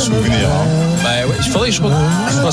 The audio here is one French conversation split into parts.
souvenir. Il faudrait que je retrouve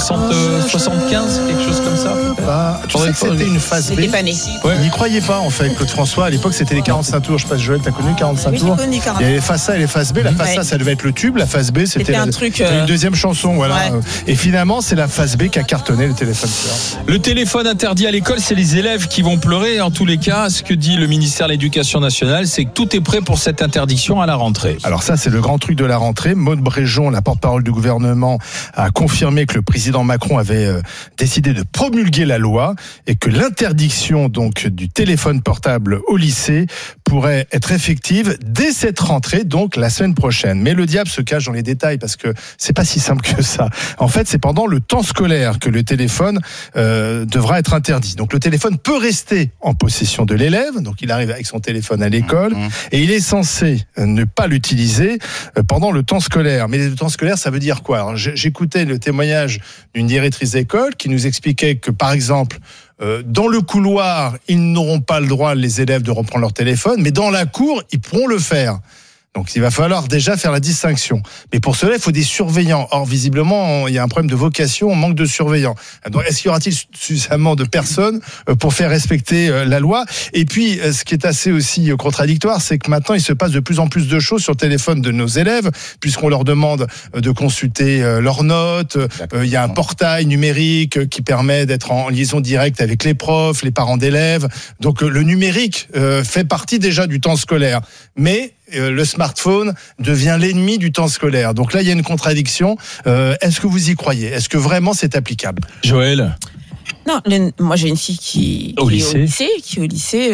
75, quelque chose comme ça. Tu sais que c'était une phase B. C'était pas né. Il n'y croyait pas en fait, Claude François. À l'époque, c'était les 45 tours. Je sais pas si Joël, t'as connu 45 tours. J'ai connu 45. Il y avait les phases A et les phases B. La phase A, ça devait être le tube. La phase B, c'était un truc. Une deuxième chanson, voilà. Ouais. Et finalement, c'est la phase B qui a cartonné le téléphone. Le téléphone interdit à l'école, c'est les élèves qui vont pleurer. En tous les cas, ce que dit le ministère de l'Éducation nationale, c'est que tout est prêt pour cette interdiction à la rentrée. Alors ça, c'est le grand truc de la rentrée. Maude Bréjon, la porte-parole du gouvernement, a confirmé que le président Macron avait décidé de promulguer la loi et que l'interdiction donc du téléphone portable au lycée pourrait être effective dès cette rentrée, donc la semaine prochaine. Mais le diable se cache dans les détails parce que c'est pas si simple que ça. En fait, c'est pendant le temps scolaire que le téléphone devra être interdit. Donc le téléphone peut rester en possession de l'élève, donc il arrive avec son téléphone à l'école et il est censé ne pas l'utiliser pendant le temps scolaire. Mais le temps scolaire, ça veut dire quoi? Alors, j'écoutais le témoignage d'une directrice d'école qui nous expliquait que, par exemple, dans le couloir, ils n'auront pas le droit, les élèves, de reprendre leur téléphone, mais dans la cour, ils pourront le faire. Donc il va falloir déjà faire la distinction. Mais pour cela, il faut des surveillants. Or, visiblement, il y a un problème de vocation, on manque de surveillants. Donc, est-ce qu'il y aura-t-il suffisamment de personnes pour faire respecter la loi? Et puis, ce qui est assez aussi contradictoire, c'est que maintenant, il se passe de plus en plus de choses sur le téléphone de nos élèves, puisqu'on leur demande de consulter leurs notes. Il y a un portail numérique qui permet d'être en liaison directe avec les profs, les parents d'élèves. Donc, le numérique fait partie déjà du temps scolaire. Mais le smartphone devient l'ennemi du temps scolaire. Donc là, il y a une contradiction. Est-ce que vous y croyez? Est-ce que vraiment c'est applicable? Joël? Non, moi j'ai une fille qui est au lycée.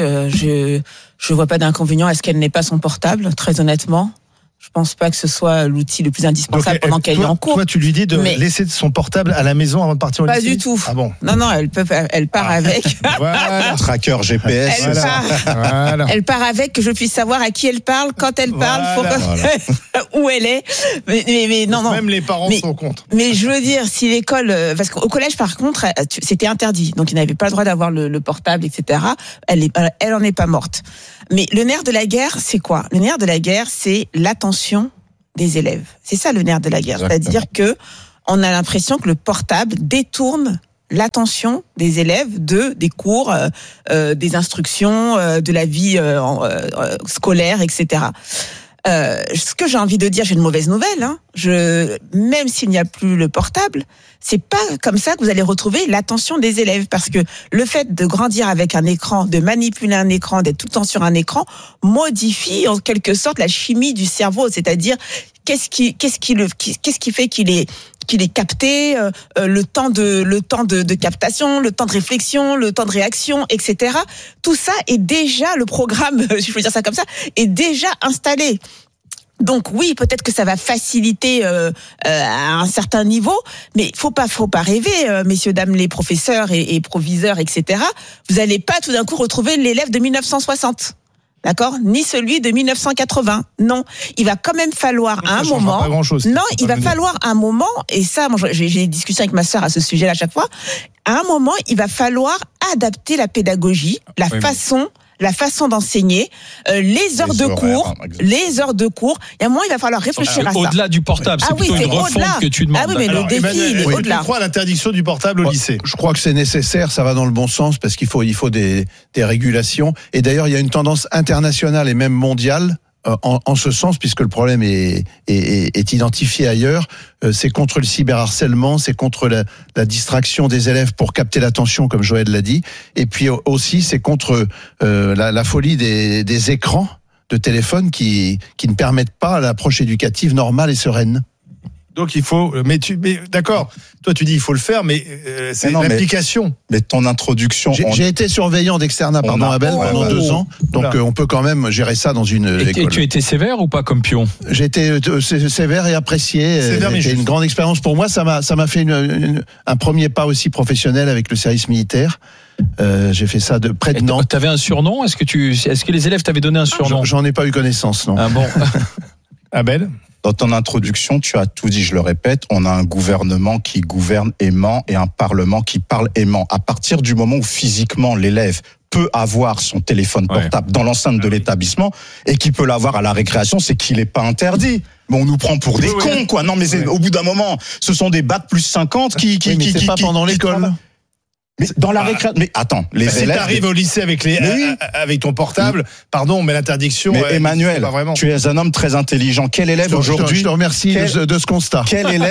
Je vois pas d'inconvénient à ce qu'elle n'ait pas son portable, très honnêtement. Je pense pas que ce soit l'outil le plus indispensable pendant qu'elle est en cours. Toi, tu lui dis de laisser son portable à la maison avant de partir au lycée? Pas du tout. Ah bon? Non, elle part avec. Voilà. Tracker GPS. Elle part avec, que je puisse savoir à qui elle parle, quand elle parle, où elle est. Mais non. Même les parents sont contre. Mais je veux dire, si l'école, parce qu'au collège, par contre, c'était interdit. Donc, ils n'avaient pas le droit d'avoir le portable, etc. Elle en est pas morte. Mais le nerf de la guerre, c'est quoi? Le nerf de la guerre, c'est l'attention des élèves. C'est ça le nerf de la guerre. Exactement. C'est-à-dire que on a l'impression que le portable détourne l'attention des élèves des cours, des instructions, de la vie scolaire, etc. Ce que j'ai envie de dire, j'ai une mauvaise nouvelle. Même s'il n'y a plus le portable, c'est pas comme ça que vous allez retrouver l'attention des élèves, parce que le fait de grandir avec un écran, de manipuler un écran, d'être tout le temps sur un écran, modifie en quelque sorte la chimie du cerveau, c'est-à-dire qu'est-ce qui fait qu'il est capté, le temps de captation, le temps de réflexion, le temps de réaction, etc. Tout ça est déjà, le programme, si je peux dire ça comme ça, est déjà installé. Donc oui, peut-être que ça va faciliter à un certain niveau, mais faut pas rêver, messieurs, dames, les professeurs et proviseurs, etc. Vous allez pas tout d'un coup retrouver l'élève de 1960. D'accord? Ni celui de 1980. Non. Il va quand même falloir un moment. Pas grand-chose. Non, il va falloir un moment, et ça, moi, j'ai des discussions avec ma sœur à ce sujet-là à chaque fois. À un moment, il va falloir adapter la pédagogie, la façon d'enseigner, les heures de cours. Il y a un moment, il va falloir réfléchir à ça. Au-delà du portable, c'est plutôt une refonte que tu demandes. Ah oui, mais le défi, il est au-delà. Tu crois à l'interdiction du portable au lycée? Je crois que c'est nécessaire, ça va dans le bon sens, parce qu'il faut des régulations. Et d'ailleurs, il y a une tendance internationale et même mondiale en ce sens, puisque le problème est identifié ailleurs. C'est contre le cyberharcèlement, c'est contre la distraction des élèves pour capter l'attention, comme Joël l'a dit. Et puis aussi, c'est contre la folie des écrans de téléphone qui ne permettent pas l'approche éducative normale et sereine. Donc il faut, mais d'accord. Toi tu dis il faut le faire, mais c'est l'application. Mais ton introduction. J'ai été surveillant d'externat, Abel, pendant 2 ans. Donc on peut quand même gérer ça dans une école. Et tu étais sévère ou pas comme pion? J'ai été sévère et apprécié. C'était une grande expérience pour moi. Ça m'a fait un premier pas aussi professionnel avec le service militaire. J'ai fait ça de près de Nantes. T'avais un surnom? Est-ce que les élèves t'avaient donné un surnom? J'en ai pas eu connaissance, non. Ah bon. Abel? Dans ton introduction, tu as tout dit, je le répète, on a un gouvernement qui gouverne aimant et un parlement qui parle aimant. À partir du moment où physiquement l'élève peut avoir son téléphone portable dans l'enceinte de l'établissement et qui peut l'avoir à la récréation, c'est qu'il n'est pas interdit. Mais on nous prend pour des cons, quoi. Non, mais au bout d'un moment, ce sont des bacs plus 50 qui mais c'est pas pendant l'école. Mais dans la récréation. Mais attends, les élèves. Si t'arrives au lycée avec avec ton portable, pardon, mais l'interdiction. Mais Emmanuel, tu es un homme très intelligent. Quel élève aujourd'hui? Je te remercie de ce constat.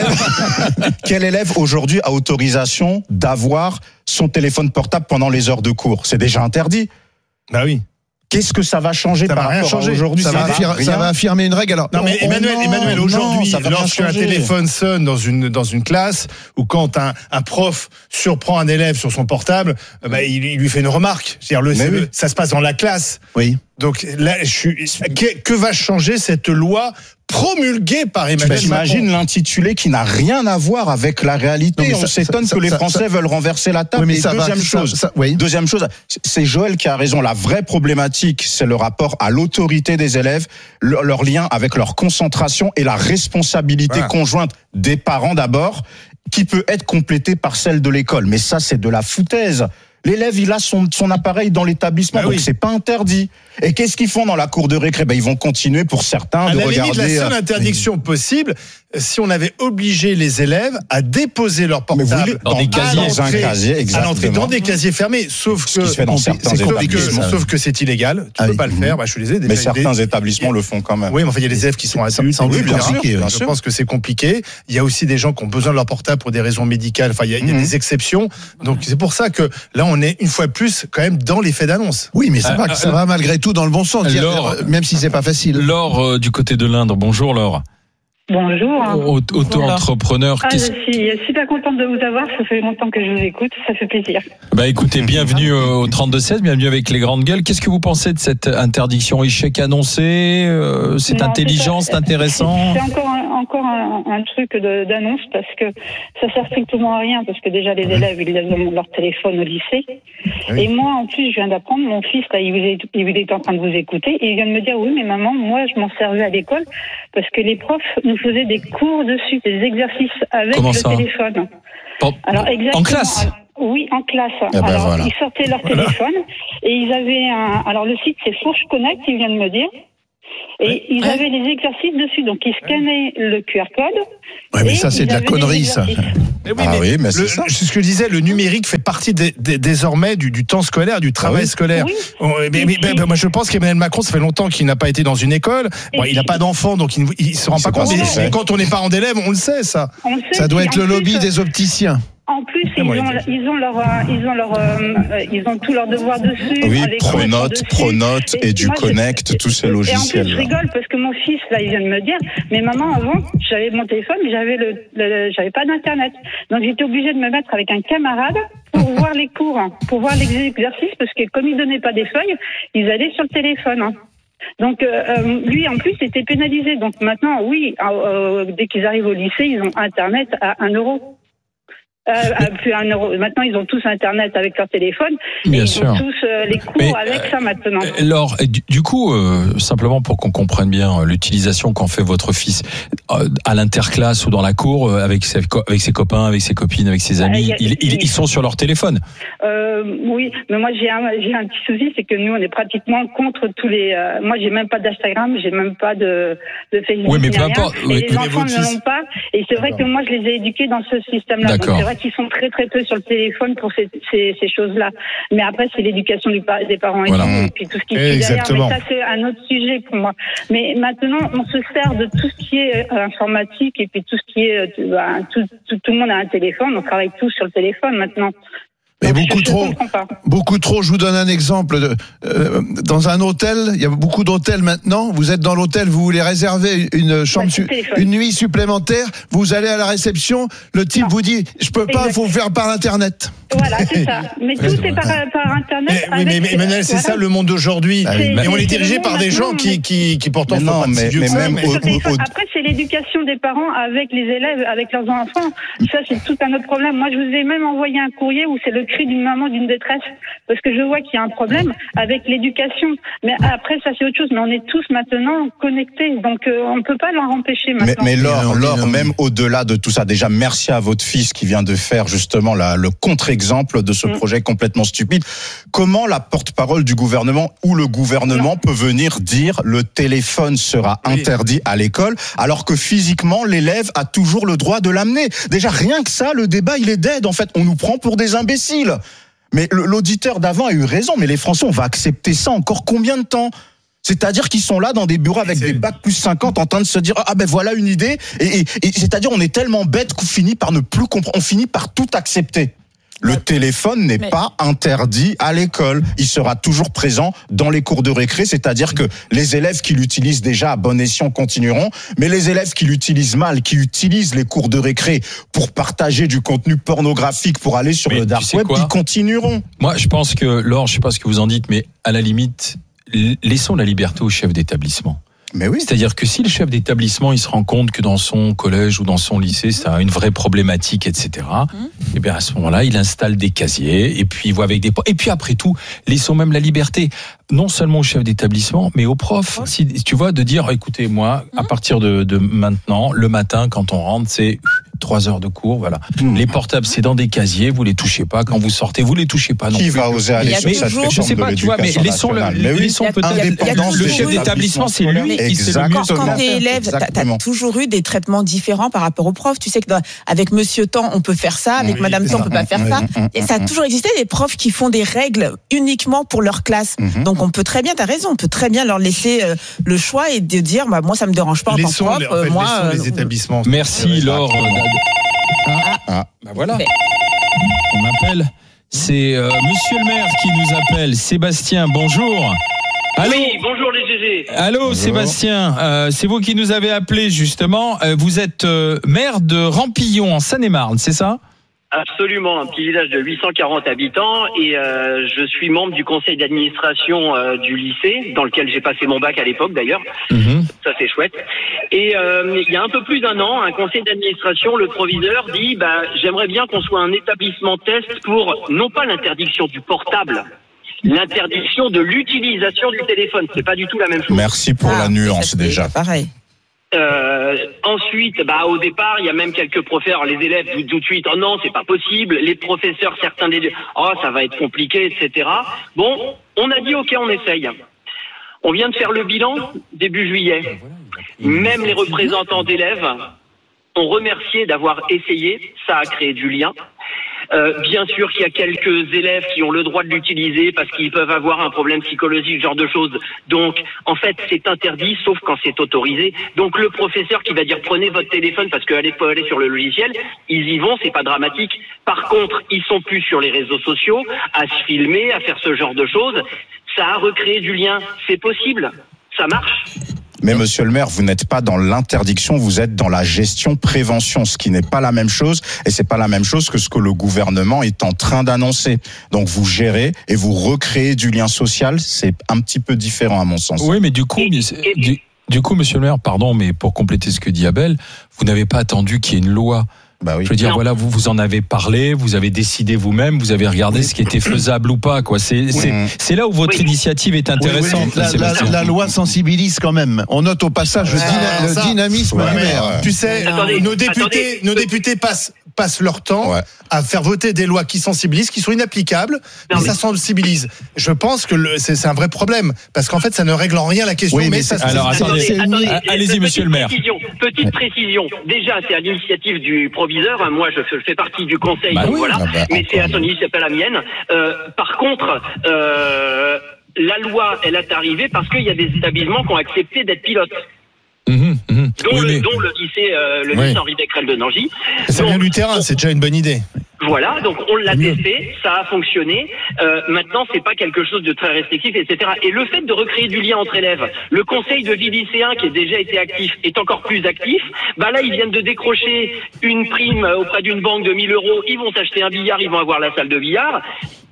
Quel élève aujourd'hui a autorisation d'avoir son téléphone portable pendant les heures de cours? C'est déjà interdit. Bah oui. Qu'est-ce que ça va changer par rapport à aujourd'hui? Ça va affirmer une règle. Alors, non, mais Emmanuel, aujourd'hui, lorsqu'un téléphone sonne dans une classe, ou quand un prof surprend un élève sur son portable, il lui fait une remarque. C'est-à-dire, ça se passe dans la classe. Oui. Donc là, que va changer cette loi promulguée par Emmanuel Macron? J'imagine l'intitulé qui n'a rien à voir avec la réalité. On s'étonne que les Français veulent renverser la table. Oui, mais deuxième chose, c'est Joël qui a raison. La vraie problématique, c'est le rapport à l'autorité des élèves, leur lien avec leur concentration et la responsabilité conjointe des parents d'abord, qui peut être complétée par celle de l'école. Mais ça, c'est de la foutaise. L'élève, il a son appareil dans l'établissement, donc c'est pas interdit. Et qu'est-ce qu'ils font dans la cour de récré? Ils vont continuer, pour certains, de regarder. La seule interdiction possible, si on avait obligé les élèves à déposer leur portable dans des casiers, à l'entrée, dans des casiers fermés, sauf que c'est illégal. Tu peux pas le faire. Je suis désolé. Mais certains établissements le font quand même. Oui, mais enfin, il y a des élèves qui sont adultes. Je pense que c'est compliqué. Il y a aussi des gens qui ont besoin de leur portable pour des raisons médicales. Enfin, il y a des exceptions. Donc c'est pour ça que là, on est une fois plus quand même dans les faits d'annonce. Oui, mais ça va malgré tout dans le bon sens, même si c'est pas facile. Laure, du côté de l'Indre. Bonjour Laure. Bonjour. Auto-entrepreneur. Je suis super contente de vous avoir. Ça fait longtemps que je vous écoute. Ça fait plaisir. Écoutez, bienvenue au 32-16. Bienvenue avec les grandes gueules. Qu'est-ce que vous pensez de cette interdiction? Échec annoncé? C'est intelligent? C'est intéressant? C'est encore un truc d'annonce parce que ça sert strictement à rien parce que déjà les élèves ils ont leur téléphone au lycée. Et moi en plus je viens d'apprendre, mon fils là, il est en train de vous écouter et il vient de me dire oui mais maman moi je m'en servais à l'école parce que les profs nous faisaient des cours dessus, des exercices avec le téléphone. Alors exactement. En classe? Oui, en classe. Alors ils sortaient leur téléphone et ils avaient alors le site c'est Fourche Connect, il vient de me dire. Et ils avaient les exercices dessus, donc ils scannaient le QR code. Ouais, mais ça, c'est de la connerie, ça. Mais c'est ça. C'est ce que je disais, le numérique fait partie désormais du temps scolaire, du travail scolaire. Oui. Mais moi, je pense qu'Emmanuel Macron, ça fait longtemps qu'il n'a pas été dans une école. Il n'a pas d'enfants, donc il se rend pas compte. Mais quand on est parent d'élèves, on le sait, ça. Ça doit être le lobby des opticiens. En plus, ils ont tous leurs devoirs dessus. Oui, Pronote, EduConnect, tous ces logiciels. Et en plus, je rigole parce que mon fils, là, il vient de me dire, mais maman, avant, j'avais mon téléphone, mais j'avais pas d'internet. Donc, j'étais obligée de me mettre avec un camarade pour voir les cours, pour voir les exercices, parce que comme ils donnaient pas des feuilles, ils allaient sur le téléphone. Donc lui en plus était pénalisé. Donc maintenant, oui, dès qu'ils arrivent au lycée, ils ont internet à 1 euro. Plus 1 euro. Maintenant, ils ont tous Internet avec leur téléphone. Bien et sûr. Ils ont tous les cours avec ça maintenant. Laure, du coup, simplement pour qu'on comprenne bien l'utilisation qu'en fait votre fils à l'interclasse ou dans la cour avec ses copains, avec ses copines, avec ses amis, ils sont sur leur téléphone. Oui, mais moi j'ai un petit souci, c'est que nous on est pratiquement contre tous les. Moi j'ai même pas d'Instagram, j'ai même pas de Facebook. Oui, mais peu importe. Et les enfants ne l'ont pas. Et c'est vrai que moi je les ai éduqués dans ce système-là. D'accord. Donc c'est vrai qu'ils sont très très peu sur le téléphone pour ces choses-là. Mais après c'est l'éducation des parents et puis tout ce qui est derrière. Mais ça c'est un autre sujet pour moi. Mais maintenant on se sert de tout ce qui est informatique et puis tout ce qui est tout le monde a un téléphone. On travaille tous sur le téléphone maintenant. Mais beaucoup trop. Je vous donne un exemple. Dans un hôtel, il y a beaucoup d'hôtels maintenant. Vous êtes dans l'hôtel, vous voulez réserver une chambre, une nuit supplémentaire. Vous allez à la réception, le type vous dit, je peux pas, il faut faire par Internet. Voilà, c'est ça. Mais tout est par Internet. Mais Emmanuel, c'est ça le monde d'aujourd'hui. Mais on est dirigé par des gens qui pourtant sont pas si vieux que ça. Après, c'est l'éducation des parents avec les élèves, avec leurs enfants. Ça, c'est tout un autre problème. Moi, je vous ai même envoyé un courrier où c'est le cris d'une maman d'une détresse, parce que je vois qu'il y a un problème avec l'éducation. Mais après, ça c'est autre chose. Mais on est tous maintenant connectés, donc on ne peut pas l'en empêcher maintenant. Mais Laure, même au-delà de tout ça, déjà merci à votre fils qui vient de faire justement le contre-exemple de ce projet complètement stupide. Comment la porte-parole du gouvernement ou le gouvernement peut venir dire le téléphone sera interdit à l'école alors que physiquement l'élève a toujours le droit de l'amener? Déjà rien que ça, le débat il est dead en fait. On nous prend pour des imbéciles. Mais l'auditeur d'avant a eu raison. Mais les Français, on va accepter ça encore combien de temps? C'est-à-dire qu'ils sont là dans des bureaux avec des bacs plus 50 en train de se dire ah ben voilà une idée et c'est-à-dire on est tellement bête qu'on finit par ne plus comprendre, on finit par tout accepter. Le téléphone n'est pas interdit à l'école. Il sera toujours présent dans les cours de récré, c'est-à-dire que les élèves qui l'utilisent déjà à bon escient continueront, mais les élèves qui l'utilisent mal, qui utilisent les cours de récré pour partager du contenu pornographique, pour aller sur le dark web, ils continueront. Moi, je pense que, Laure, je sais pas ce que vous en dites, mais à la limite, laissons la liberté au chef d'établissement. Mais oui. C'est-à-dire que si le chef d'établissement il se rend compte que dans son collège ou dans son lycée ça a une vraie problématique, etc. Et bien à ce moment-là il installe des casiers et puis il voit avec des et puis après tout laissons même la liberté non seulement au chef d'établissement mais aux profs. Si tu vois de dire écoutez moi à partir de maintenant le matin quand on rentre c'est 3 heures de cours, voilà. Les portables, c'est dans des casiers, vous les touchez pas. Quand vous sortez, vous les touchez pas non plus. Qui va oser aller sur cette réforme? Je sais pas, tu vois, mais laissons peut-être le chef d'établissement, c'est lui qui se le mieux. Quand t'es élève, t'as toujours eu des traitements différents par rapport aux profs. Tu sais que avec Monsieur Temps, on peut faire ça, avec Madame Temps, on peut pas faire ça. Et ça a toujours existé des profs qui font des règles uniquement pour leur classe. Donc on peut très bien, t'as raison, on peut très bien leur laisser le choix et de dire, bah moi ça me dérange pas en tant que prof. Moi, les établissements. Merci Laure. Bah voilà. On m'appelle. C'est Monsieur le maire qui nous appelle. Sébastien, bonjour. Allô. Oui, bonjour les GG. Allô bonjour. Sébastien, c'est vous qui nous avez appelé justement. Vous êtes maire de Rampillon en Seine-et-Marne, c'est ça ? Absolument, un petit village de 840 habitants et je suis membre du conseil d'administration du lycée dans lequel j'ai passé mon bac à l'époque d'ailleurs. Ça c'est chouette. Et il y a un peu plus d'un an, un conseil d'administration, le proviseur dit j'aimerais bien qu'on soit un établissement test pour non pas l'interdiction du portable, l'interdiction de l'utilisation du téléphone. C'est pas du tout la même chose. Merci pour la nuance déjà. Pareil. Ensuite, au départ, il y a même quelques professeurs, les élèves tout de suite, oh non, c'est pas possible. Les professeurs, certains des ça va être compliqué, etc. Bon, on a dit ok, on essaye. On vient de faire le bilan début juillet. Même les représentants d'élèves ont remercié d'avoir essayé. Ça a créé du lien. Bien sûr qu'il y a quelques élèves qui ont le droit de l'utiliser parce qu'ils peuvent avoir un problème psychologique, ce genre de choses. Donc, en fait, c'est interdit, sauf quand c'est autorisé. Donc, le professeur qui va dire prenez votre téléphone parce qu'elle peut aller sur le logiciel, ils y vont, c'est pas dramatique. Par contre, ils sont plus sur les réseaux sociaux, à se filmer, à faire ce genre de choses. Ça a recréé du lien. C'est possible. Ça marche. Mais monsieur le maire, vous n'êtes pas dans l'interdiction, vous êtes dans la gestion-prévention, ce qui n'est pas la même chose, et c'est pas la même chose que ce que le gouvernement est en train d'annoncer. Donc vous gérez et vous recréez du lien social, c'est un petit peu différent à mon sens. Oui, mais du coup, monsieur le maire, pardon, mais pour compléter ce que dit Abel, vous n'avez pas attendu qu'il y ait une loi. Bah oui. Je veux dire, voilà, vous en avez parlé, vous avez décidé vous-même, vous avez regardé ce qui était faisable ou pas, quoi. C'est là où votre initiative est intéressante. La loi sensibilise quand même. On note au passage le dynamisme du maire. Tu sais, nos députés passent leur temps à faire voter des lois qui sensibilisent, qui sont inapplicables, mais ça sensibilise. Je pense que c'est un vrai problème, parce qu'en fait, ça ne règle en rien la question. Oui, mais ça, alors, attendez, allez-y, monsieur le maire. Petite précision. Déjà, c'est à l'initiative du proviseur. Moi, je fais partie du conseil, mais c'est à son initiative, c'est pas la mienne. Par contre, la loi, elle est arrivée parce qu'il y a des établissements qui ont accepté d'être pilotes. Dont le lycée Henri Becquerel de Nangy. Ça vient du terrain, c'est déjà une bonne idée. Voilà, donc on l'a testé, ça a fonctionné. Maintenant, c'est pas quelque chose de très restrictif, etc. Et le fait de recréer du lien entre élèves, le conseil de vie lycéen qui a déjà été actif est encore plus actif. Là, ils viennent de décrocher une prime auprès d'une banque de 1 000 €. Ils vont s'acheter un billard, ils vont avoir la salle de billard.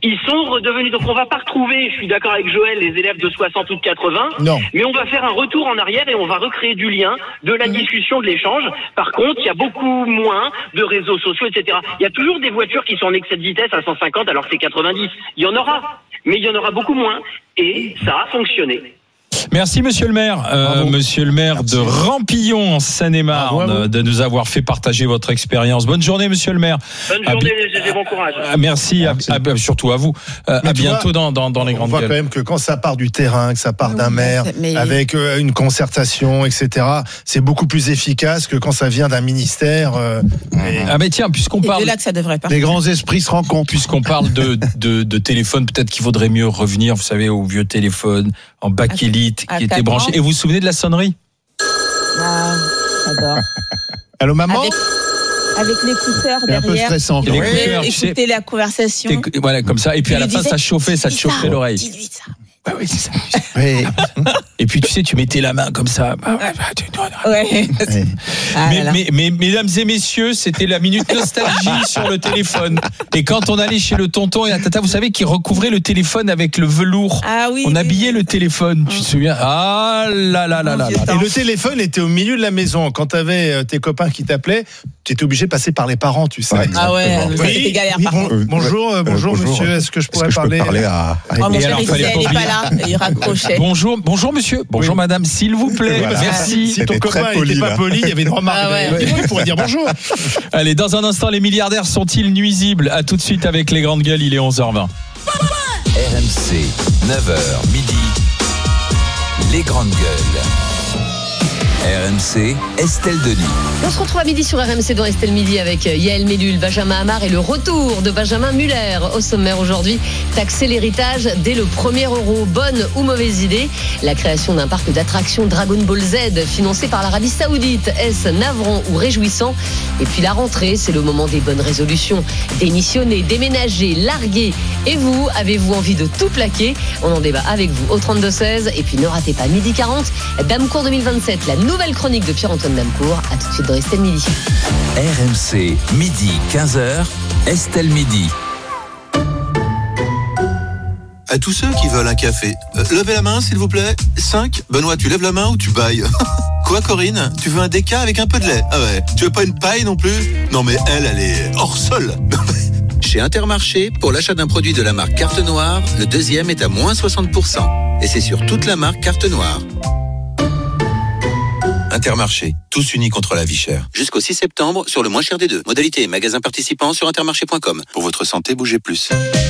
Ils sont redevenus, donc on va pas retrouver, je suis d'accord avec Joël, les élèves de 60 ou de 80, Non. mais on va faire un retour en arrière et on va recréer du lien, de la discussion, de l'échange. Par contre, il y a beaucoup moins de réseaux sociaux, etc. Il y a toujours des voitures qui sont en excès de vitesse à 150 alors que c'est 90. Il y en aura, mais il y en aura beaucoup moins. Et ça a fonctionné. Merci Monsieur le maire, Monsieur le maire de Rampillon en Seine-et-Marne, de nous avoir fait partager votre expérience. Bonne journée Monsieur le maire. Bonne journée, GG, bon courage. Merci, surtout à vous. À bientôt dans les grandes On voit gueules. quand même que quand ça part du terrain, que ça part d'un maire, avec une concertation, etc., c'est beaucoup plus efficace que quand ça vient d'un ministère. Ah mais tiens, puisqu'on parle... C'est là que ça devrait partir. Les grands esprits se rencontrent. Puisqu'on parle de téléphone, peut-être qu'il vaudrait mieux revenir, vous savez, au vieux téléphone en bakélite qui était branché. Et vous vous souvenez de la sonnerie? Ah, j'adore. Allô maman? Avec l'écouteur C'est un peu derrière. stressant. Et l'écouteur, tu sais. Écouter la conversation. Voilà, comme ça. Et puis à la fin, ça te chauffait l'oreille. Dis-lui ça. Bah oui, c'est ça. Oui. Et puis tu sais, tu mettais la main comme ça. Ouais. Ah là là. Mais mesdames et messieurs, c'était la minute nostalgie sur le téléphone. Et quand on allait chez le tonton et la tata, vous savez, qui recouvrait le téléphone avec le velours. Ah oui. On habillait le téléphone. Tu te souviens? Ah là là là là là. Et le téléphone était au milieu de la maison. Quand t'avais tes copains qui t'appelaient, tu étais obligé de passer par les parents, tu sais. Ouais, Ah ouais, ça, Oui, c'était galère oui, par contre. bonjour, Bonjour. monsieur, est-ce que je pourrais Est-ce que je peux parler à... Oh, mon Et chéri, alors, il fallait disait, pas elle est oublier. pas là, il raccrochait. Bonjour monsieur, bonjour madame, s'il vous plaît. Voilà. Merci. Si ton C'était copain très poli, n'était pas là. poli, il y avait une remarque. Ah ouais. Il pourrait dire bonjour. Allez, dans un instant, les milliardaires sont-ils nuisibles? À tout de suite avec les grandes gueules, il est 11h20. RMC, 9h midi. Les grandes gueules. RMC, Estelle Denis. On se retrouve à midi sur RMC dans Estelle Midi avec Yael Mellul, Benjamin Hamar et le retour de Benjamin Muller. Au sommaire aujourd'hui, taxer l'héritage dès le 1er euro. Bonne ou mauvaise idée? La création d'un parc d'attractions Dragon Ball Z financé par l'Arabie Saoudite. Est-ce navrant ou réjouissant? Et puis la rentrée, c'est le moment des bonnes résolutions. Démissionner, déménager, larguer. Et vous, avez-vous envie de tout plaquer? On en débat avec vous au 32-16. Et puis ne ratez pas midi 40, Damecourt 2027, la nouvelle chronique de Pierre-Antoine Damecourt. À tout de suite dans Estelle Midi. RMC, midi 15h, Estelle Midi. À tous ceux qui veulent un café, levez la main s'il vous plaît. 5. Benoît, tu lèves la main ou tu bailles? Quoi Corinne? Tu veux un déca avec un peu de lait? Ah ouais. Tu veux pas une paille non plus? Non mais elle est hors sol. Chez Intermarché, pour l'achat d'un produit de la marque Carte Noire, le deuxième est à moins 60%. Et c'est sur toute la marque Carte Noire. Intermarché, tous unis contre la vie chère. Jusqu'au 6 septembre, sur le moins cher des deux. Modalité et magasin participant sur intermarché.com. Pour votre santé, bougez plus.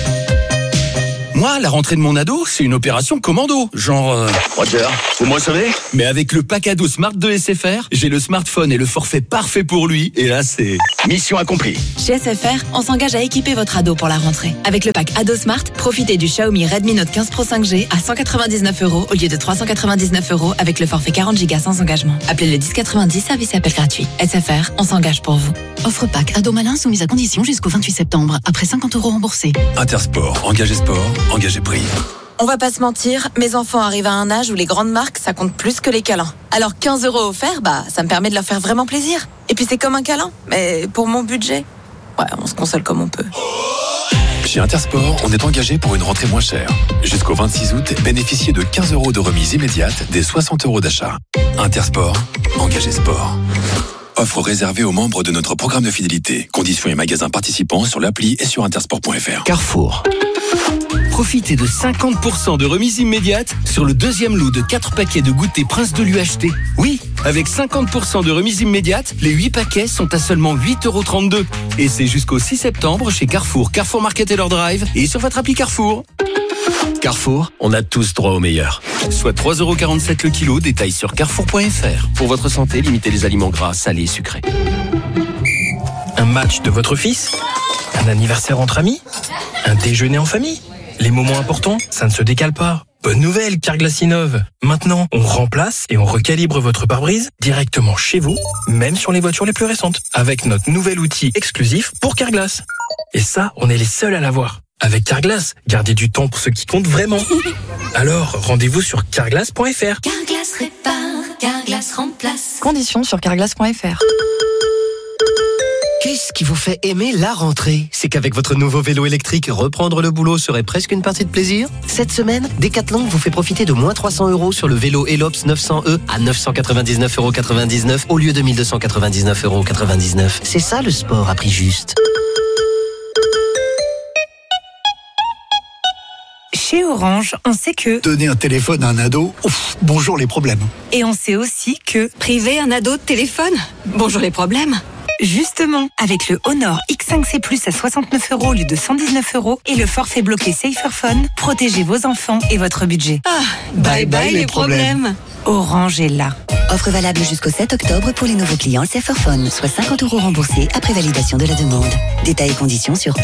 Moi, la rentrée de mon ado, c'est une opération commando. Genre... Roger, vous me recevez? Mais avec le pack ado Smart de SFR, j'ai le smartphone et le forfait parfait pour lui. Et là, c'est... Mission accomplie. Chez SFR, on s'engage à équiper votre ado pour la rentrée. Avec le pack Ado Smart, profitez du Xiaomi Redmi Note 15 Pro 5G à 199 € au lieu de 399 € avec le forfait 40 Go sans engagement. Appelez le 1090, service et appel gratuit. SFR, on s'engage pour vous. Offre pack Ado Malin soumise à condition jusqu'au 28 septembre, après 50 € remboursés. Intersport, engagé sport, engagé prix. On va pas se mentir, mes enfants arrivent à un âge où les grandes marques, ça compte plus que les câlins. Alors 15 € offerts, ça me permet de leur faire vraiment plaisir. Et puis c'est comme un câlin, mais pour mon budget, ouais, on se console comme on peut. Chez Intersport, on est engagé pour une rentrée moins chère. Jusqu'au 26 août, bénéficiez de 15 € de remise immédiate des 60 € d'achat. Intersport, engagé sport. Offre réservée aux membres de notre programme de fidélité. Conditions et magasins participants sur l'appli et sur intersport.fr. Carrefour. Profitez de 50% de remise immédiate sur le deuxième lot de 4 paquets de goûter Prince de l'UHT. Oui, avec 50% de remise immédiate, les 8 paquets sont à seulement 8,32 €. Et c'est jusqu'au 6 septembre chez Carrefour, Carrefour Market et leur drive et sur votre appli Carrefour. Carrefour, on a tous droit au meilleur. Soit 3,47 € le kilo, détail sur carrefour.fr. Pour votre santé, limitez les aliments gras, salés et sucrés. Un match de votre fils? Un anniversaire entre amis? Un déjeuner en famille? Les moments importants, ça ne se décale pas. Bonne nouvelle, Carglass innove. Maintenant, on remplace et on recalibre votre pare-brise directement chez vous, même sur les voitures les plus récentes, avec notre nouvel outil exclusif pour Carglass. Et ça, on est les seuls à l'avoir. Avec Carglass, gardez du temps pour ce qui compte vraiment. Alors, rendez-vous sur carglass.fr. Carglass répare, Carglass remplace. Conditions sur carglass.fr. Qu'est-ce qui vous fait aimer la rentrée? C'est qu'avec votre nouveau vélo électrique, reprendre le boulot serait presque une partie de plaisir? Cette semaine, Decathlon vous fait profiter de moins 300 € sur le vélo Elops 900E à 999,99 € au lieu de 1299,99 €. C'est ça le sport à prix juste. Chez Orange, on sait que donner un téléphone à un ado, bonjour les problèmes. Et on sait aussi que priver un ado de téléphone, bonjour les problèmes. Justement, avec le Honor X5C Plus à 69 € au lieu de 119 € et le forfait bloqué Saferphone, protégez vos enfants et votre budget. Bye bye les problèmes. Orange est là. Offre valable jusqu'au 7 octobre pour les nouveaux clients Saferphone, soit 50 € remboursés après validation de la demande. Détails et conditions sur